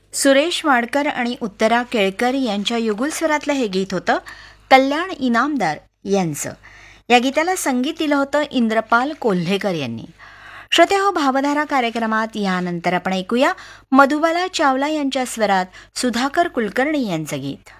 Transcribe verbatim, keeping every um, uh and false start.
सुरेश वाडकर आणि उत्तरा केळकर यांच्या युगुल स्वरातलं हे गीत होतं कल्याण इनामदार यांचं. या गीताला संगीत दिलं होतं इंद्रपाल कोल्हेकर यांनी. श्रोते हो, भावधारा कार्यक्रमात यानंतर आपण ऐकूया मधुबाला चावला यांच्या स्वरात सुधाकर कुलकर्णी यांचं गीत.